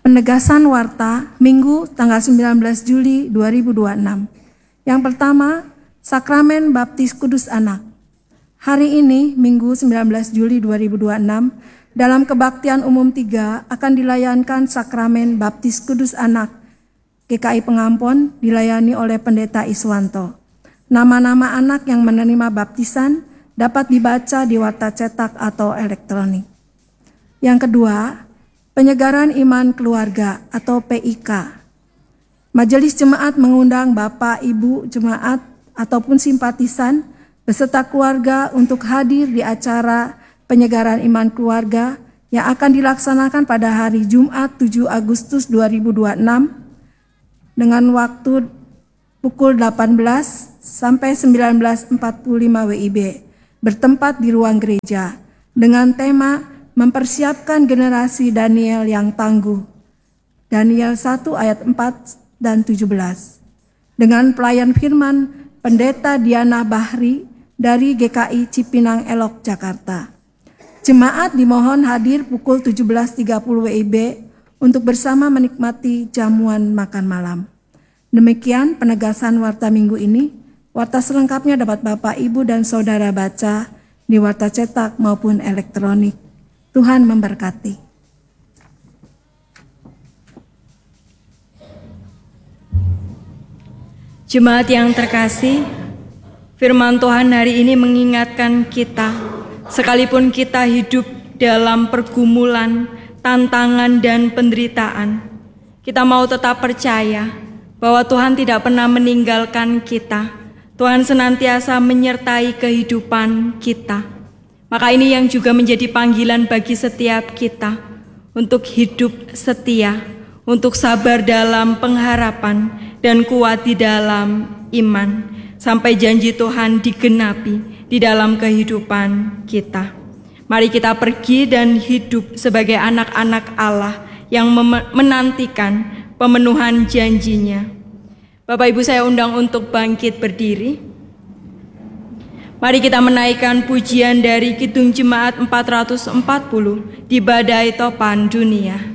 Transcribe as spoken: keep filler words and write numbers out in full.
Penegasan warta Minggu tanggal sembilan belas Juli dua ribu dua puluh enam. Yang pertama, Sakramen Baptis Kudus Anak. Hari ini, Minggu sembilan belas Juli dua ribu dua puluh enam, dalam kebaktian umum tiga akan dilayankan Sakramen Baptis Kudus Anak. G K I Pengampon dilayani oleh Pendeta Iswanto. Nama-nama anak yang menerima baptisan dapat dibaca di warta cetak atau elektronik. Yang kedua, Penyegaran Iman Keluarga atau P I K. Majelis Jemaat mengundang Bapak, Ibu, Jemaat ataupun simpatisan beserta keluarga untuk hadir di acara Penyegaran Iman Keluarga yang akan dilaksanakan pada hari Jumat tujuh Agustus dua ribu dua puluh enam dengan waktu pukul delapan belas sampai sembilan belas empat puluh lima W I B bertempat di ruang gereja dengan tema mempersiapkan generasi Daniel yang tangguh. Daniel satu ayat empat dan tujuh belas. Dengan pelayan firman Pendeta Diana Bahri dari G K I Cipinang Elok, Jakarta. Jemaat dimohon hadir pukul tujuh belas tiga puluh W I B untuk bersama menikmati jamuan makan malam. Demikian penegasan warta minggu ini. Warta selengkapnya dapat Bapak, Ibu, dan Saudara baca di warta cetak maupun elektronik. Tuhan memberkati. Jemaat yang terkasih, firman Tuhan hari ini mengingatkan kita, sekalipun kita hidup dalam pergumulan, tantangan, dan penderitaan, kita mau tetap percaya bahwa Tuhan tidak pernah meninggalkan kita. Tuhan senantiasa menyertai kehidupan kita. Maka ini yang juga menjadi panggilan bagi setiap kita untuk hidup setia, untuk sabar dalam pengharapan dan kuat di dalam iman, sampai janji Tuhan digenapi di dalam kehidupan kita. Mari kita pergi dan hidup sebagai anak-anak Allah yang menantikan pemenuhan janjinya. Bapak Ibu, saya undang untuk bangkit berdiri. Mari kita menaikkan pujian dari Kidung Jemaat empat ratus empat puluh di Badai Topan Dunia.